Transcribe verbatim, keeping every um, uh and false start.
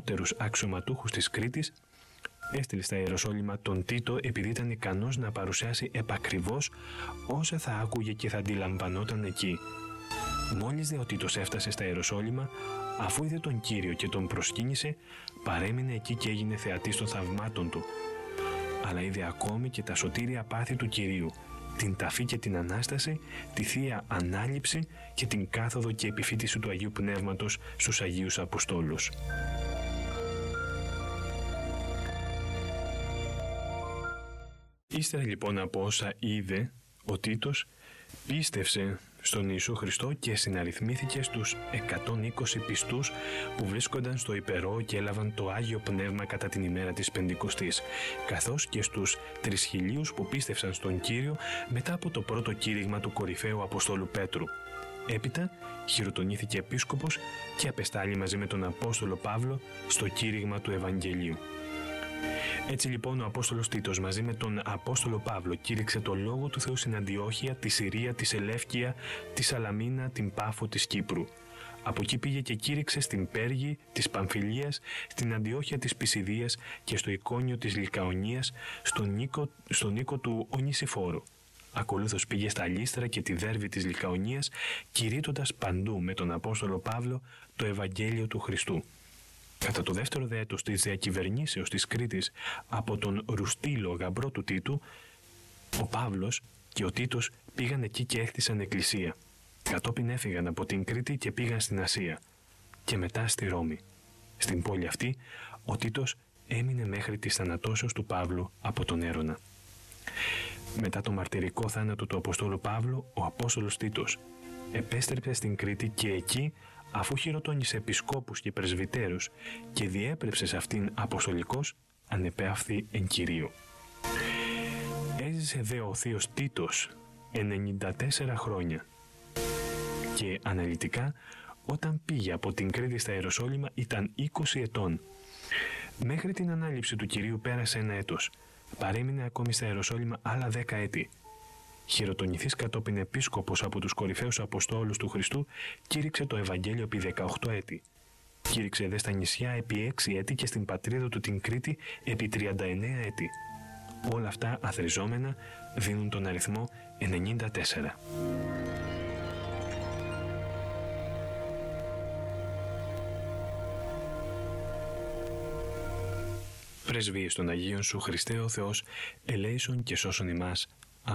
ανώτερους αξιωματούχους της Κρήτης, έστειλε στα Ιεροσόλυμα τον Τίτο επειδή ήταν ικανός να παρουσιάσει επακριβώς όσα θα άκουγε και θα αντιλαμβανόταν εκεί. Μόλις δε ο Τίτος έφτασε στα Ιεροσόλυμα, αφού είδε τον Κύριο και τον προσκύνησε, παρέμεινε εκεί και έγινε θεατής των θαυμάτων του. Αλλά είδε ακόμη και τα σωτήρια πάθη του Κυρίου, την ταφή και την Ανάσταση, τη Θεία Ανάληψη και την κάθοδο και επιφύτηση του Αγίου Πνεύματος στους Αγίους Αποστόλους. Ύστερα λοιπόν από όσα είδε, ο Τίτος πίστευσε στον Ιησού Χριστό και συναριθμήθηκε στους εκατόν είκοσι πιστούς που βρίσκονταν στο Υπερό και έλαβαν το Άγιο Πνεύμα κατά την ημέρα της Πεντηκοστής, καθώς και στους τρεις χιλίους που πίστευσαν στον Κύριο μετά από το πρώτο κήρυγμα του κορυφαίου Αποστόλου Πέτρου. Έπειτα χειροτονήθηκε επίσκοπος και απεστάλλει μαζί με τον Απόστολο Παύλο στο κήρυγμα του Ευαγγελίου. Έτσι λοιπόν ο Απόστολος Τίτος μαζί με τον Απόστολο Παύλο κήρυξε το Λόγο του Θεού στην Αντιόχεια, τη Συρία, τη Σελεύκεια, τη Σαλαμίνα, την Πάφο της Κύπρου. Από εκεί πήγε και κήρυξε στην Πέργη της Παμφιλίας, στην Αντιόχεια της Πισιδίας και στο Εικόνιο της Λυκαονίας, στον Νίκο, στον Νίκο του Ονησιφόρου. Ακολούθως πήγε στα Λύστρα και τη Δέρβη της Λυκαονίας, κηρύττοντας παντού με τον Απόστολο Παύλο το Ευαγγέλιο του Χριστού. Κατά το δεύτερο δε έτος της διακυβερνήσεως της Κρήτης από τον Ρουστήλο γαμπρό του Τίτου, ο Παύλος και ο Τίτος πήγαν εκεί και έκτισαν εκκλησία. Κατόπιν έφυγαν από την Κρήτη και πήγαν στην Ασία και μετά στη Ρώμη. Στην πόλη αυτή ο Τίτος έμεινε μέχρι της θανατώσεως του Παύλου από τον Έρωνα. Μετά το μαρτυρικό θάνατο του Αποστόλου Παύλου, ο Απόστολος Τίτος επέστρεψε στην Κρήτη και εκεί, αφού χειροτώνησε επισκόπους και πρεσβυτέρους και διέπρεψε σε αυτήν αποστολικός, ανεπέαυτη εν Κυρίω. Έζησε δε ο θείος Τίτος ενενήντα τέσσερα χρόνια και αναλυτικά όταν πήγε από την Κρήτη στα Ιεροσόλυμα ήταν είκοσι ετών. Μέχρι την ανάληψη του Κυρίου πέρασε ένα έτος. Παρέμεινε ακόμη στα Ιεροσόλυμα άλλα δέκα έτη. Χειροτονηθής κατόπιν επίσκοπος από τους κορυφαίους Αποστόλους του Χριστού, κήρυξε το Ευαγγέλιο επί δεκαοκτώ έτη. Κήρυξε δε στα νησιά επί έξι έτη και στην πατρίδα του την Κρήτη επί τριάντα εννέα έτη. Όλα αυτά αθροιζόμενα δίνουν τον αριθμό ενενήντα τέσσερα. Πρεσβείες των Αγίων σου, Χριστέ ο Θεός, ελέησον και σώσον ημάς.